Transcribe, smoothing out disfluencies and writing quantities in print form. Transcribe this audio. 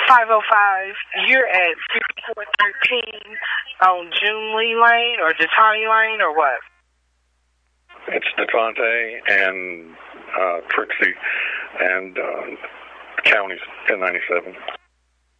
505, you're at 5413 on June Lee Lane or Detani Lane or what? It's Devontae and Trixie and Counties 1097.